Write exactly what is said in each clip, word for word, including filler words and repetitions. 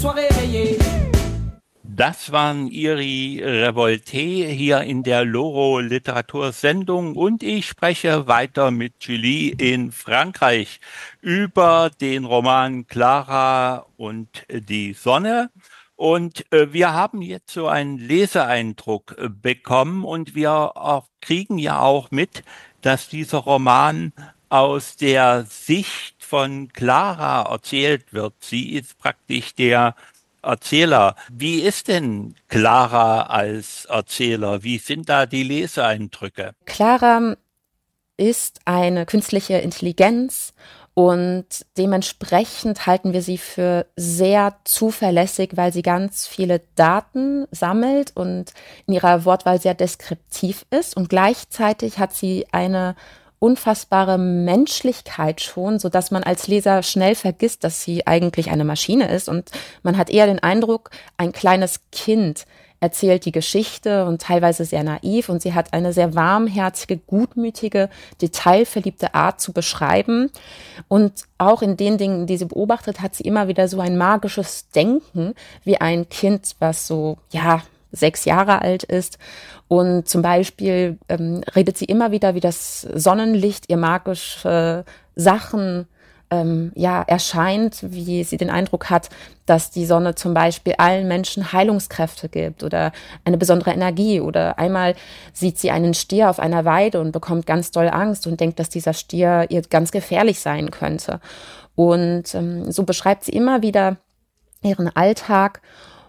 Das waren Iri Revolté hier in der Loro Literatursendung und ich spreche weiter mit Julie in Frankreich über den Roman Clara und die Sonne. Und äh, wir haben jetzt so einen Leseeindruck äh, bekommen und wir auch, kriegen ja auch mit, dass dieser Roman aus der Sicht von Clara erzählt wird. Sie ist praktisch der Erzähler. Wie ist denn Clara als Erzähler? Wie sind da die Leseeindrücke? Clara ist eine künstliche Intelligenz und dementsprechend halten wir sie für sehr zuverlässig, weil sie ganz viele Daten sammelt und in ihrer Wortwahl sehr deskriptiv ist. Und gleichzeitig hat sie eine unfassbare Menschlichkeit schon, so dass man als Leser schnell vergisst, dass sie eigentlich eine Maschine ist. Und man hat eher den Eindruck, ein kleines Kind erzählt die Geschichte und teilweise sehr naiv. Und sie hat eine sehr warmherzige, gutmütige, detailverliebte Art zu beschreiben. Und auch in den Dingen, die sie beobachtet, hat sie immer wieder so ein magisches Denken, wie ein Kind, was so, ja, sechs Jahre alt ist. Und zum Beispiel ähm, redet sie immer wieder, wie das Sonnenlicht ihr magische Sachen ähm, ja, erscheint, wie sie den Eindruck hat, dass die Sonne zum Beispiel allen Menschen Heilungskräfte gibt oder eine besondere Energie. Oder einmal sieht sie einen Stier auf einer Weide und bekommt ganz doll Angst und denkt, dass dieser Stier ihr ganz gefährlich sein könnte. Und ähm, so beschreibt sie immer wieder ihren Alltag.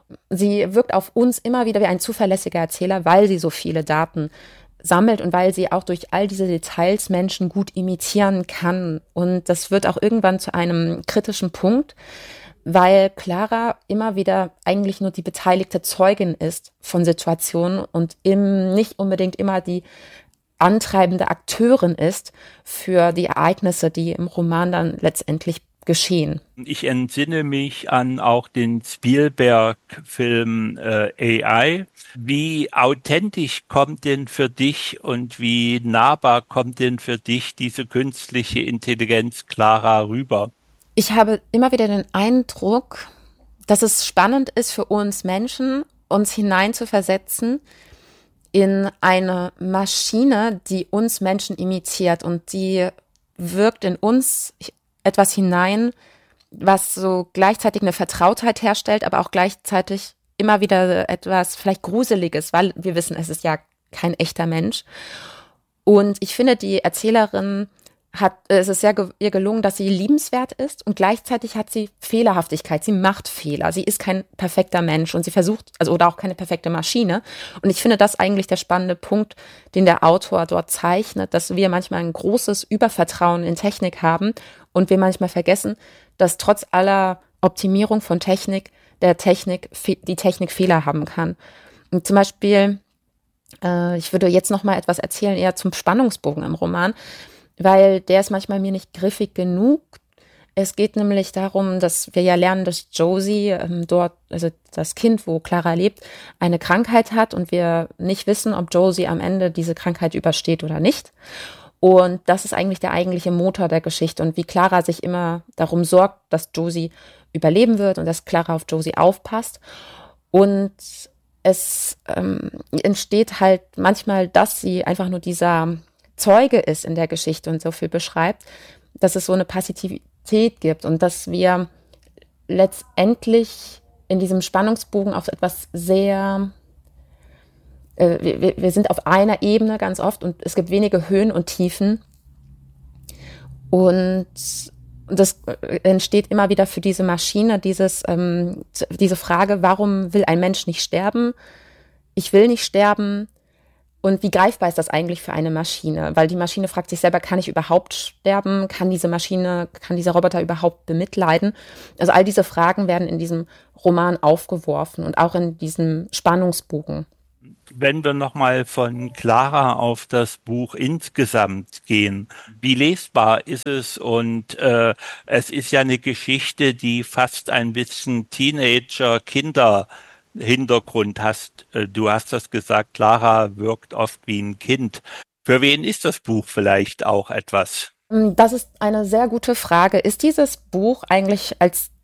Sie wirkt auf uns immer wieder wie ein zuverlässiger Erzähler, weil sie so viele Daten sammelt und weil sie auch durch all diese Details Menschen gut imitieren kann. Und das wird auch irgendwann zu einem kritischen Punkt, weil Clara immer wieder eigentlich nur die beteiligte Zeugin ist von Situationen und im, nicht unbedingt immer die antreibende Akteurin ist für die Ereignisse, die im Roman dann letztendlich geschehen. Ich entsinne mich an auch den Spielberg-Film äh, A I. Wie authentisch kommt denn für dich und wie nahbar kommt denn für dich diese künstliche Intelligenz Clara rüber? Ich habe immer wieder den Eindruck, dass es spannend ist für uns Menschen, uns hineinzuversetzen in eine Maschine, die uns Menschen imitiert und die wirkt in uns etwas hinein, was so gleichzeitig eine Vertrautheit herstellt, aber auch gleichzeitig immer wieder etwas vielleicht Gruseliges, weil wir wissen, es ist ja kein echter Mensch. Und ich finde, die Erzählerin hat, es ist sehr ge- ihr gelungen, dass sie liebenswert ist und gleichzeitig hat sie Fehlerhaftigkeit. Sie macht Fehler. Sie ist kein perfekter Mensch und sie versucht, also oder auch keine perfekte Maschine. Und ich finde das eigentlich der spannende Punkt, den der Autor dort zeichnet, dass wir manchmal ein großes Übervertrauen in Technik haben und wir manchmal vergessen, dass trotz aller Optimierung von Technik der Technik die Technik Fehler haben kann. Und zum Beispiel, äh, ich würde jetzt noch mal etwas erzählen eher zum Spannungsbogen im Roman, weil der ist manchmal mir nicht griffig genug. Es geht nämlich darum, dass wir ja lernen, dass Josie ähm, dort, also das Kind, wo Clara lebt, eine Krankheit hat und wir nicht wissen, ob Josie am Ende diese Krankheit übersteht oder nicht. Und das ist eigentlich der eigentliche Motor der Geschichte und wie Clara sich immer darum sorgt, dass Josie überleben wird und dass Clara auf Josie aufpasst. Und es ähm, entsteht halt manchmal, dass sie einfach nur dieser Zeuge ist in der Geschichte und so viel beschreibt, dass es so eine Passivität gibt und dass wir letztendlich in diesem Spannungsbogen auf etwas sehr, äh, wir, wir sind auf einer Ebene ganz oft und es gibt wenige Höhen und Tiefen und das entsteht immer wieder für diese Maschine, dieses, ähm, diese Frage, warum will ein Mensch nicht sterben? Ich will nicht sterben. Und wie greifbar ist das eigentlich für eine Maschine? Weil die Maschine fragt sich selber, kann ich überhaupt sterben? Kann diese Maschine, kann dieser Roboter überhaupt bemitleiden? Also all diese Fragen werden in diesem Roman aufgeworfen und auch in diesem Spannungsbogen. Wenn wir nochmal von Clara auf das Buch insgesamt gehen, wie lesbar ist es? Und äh, es ist ja eine Geschichte, die fast ein bisschen Teenager-Kinder Hintergrund hast. Äh, Du hast das gesagt, Clara wirkt oft wie ein Kind. Für wen ist das Buch vielleicht auch etwas? Das ist eine sehr gute Frage. Ist dieses Buch eigentlich als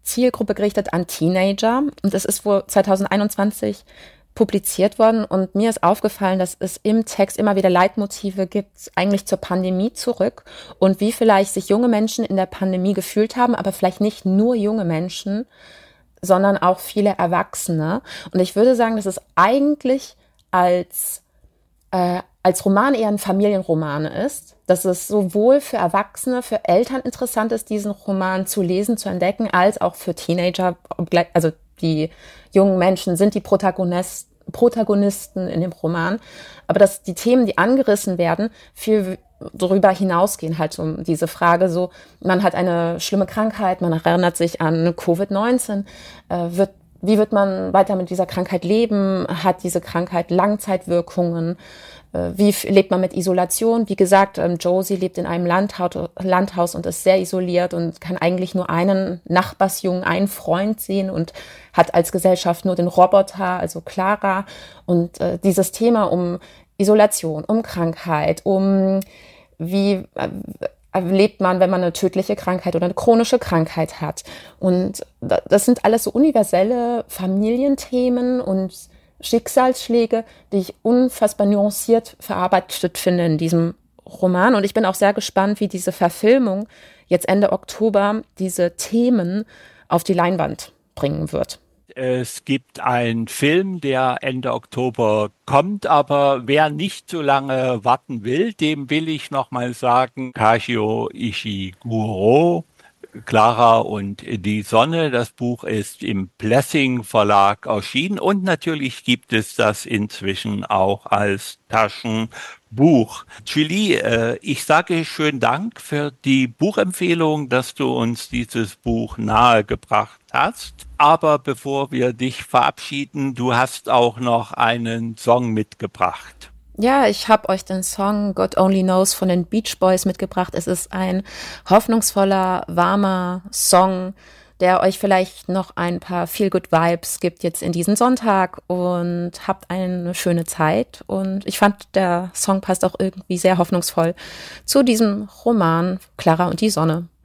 Zielgruppe gerichtet an Teenager und es ist wohl zwanzig einundzwanzig publiziert worden und mir ist aufgefallen, dass es im Text immer wieder Leitmotive gibt, eigentlich zur Pandemie zurück und wie vielleicht sich junge Menschen in der Pandemie gefühlt haben, aber vielleicht nicht nur junge Menschen, sondern auch viele Erwachsene. Und ich würde sagen, dass es eigentlich als, äh, als Roman eher ein Familienroman ist, dass es sowohl für Erwachsene, für Eltern interessant ist, diesen Roman zu lesen, zu entdecken, als auch für Teenager, also die jungen Menschen sind die Protagonisten, Protagonisten in dem Roman, aber dass die Themen, die angerissen werden, viel darüber hinausgehen, halt um diese Frage so, man hat eine schlimme Krankheit, man erinnert sich an Covid neunzehn, äh, wird, wie wird man weiter mit dieser Krankheit leben, hat diese Krankheit Langzeitwirkungen, äh, wie lebt man mit Isolation, wie gesagt, ähm, Josie lebt in einem Landhaus, Landhaus und ist sehr isoliert und kann eigentlich nur einen Nachbarsjungen, einen Freund sehen und hat als Gesellschaft nur den Roboter, also Clara. Und äh, dieses Thema um Isolation, um Krankheit, um wie äh, lebt man, wenn man eine tödliche Krankheit oder eine chronische Krankheit hat. Und das sind alles so universelle Familienthemen und Schicksalsschläge, die ich unfassbar nuanciert verarbeitet finde in diesem Roman. Und ich bin auch sehr gespannt, wie diese Verfilmung jetzt Ende Oktober diese Themen auf die Leinwand bringen wird. Es gibt einen Film, der Ende Oktober kommt, aber wer nicht so lange warten will, dem will ich nochmal sagen, Kazuo Ishiguro, Clara und die Sonne. Das Buch ist im Blessing Verlag erschienen und natürlich gibt es das inzwischen auch als Taschenbuch. Julie, äh, ich sage schönen Dank für die Buchempfehlung, dass du uns dieses Buch nahegebracht hast. Aber bevor wir dich verabschieden, du hast auch noch einen Song mitgebracht. Ja, ich habe euch den Song God Only Knows von den Beach Boys mitgebracht. Es ist ein hoffnungsvoller, warmer Song, der euch vielleicht noch ein paar Feel-Good-Vibes gibt jetzt in diesen Sonntag und habt eine schöne Zeit. Und ich fand, der Song passt auch irgendwie sehr hoffnungsvoll zu diesem Roman Clara und die Sonne.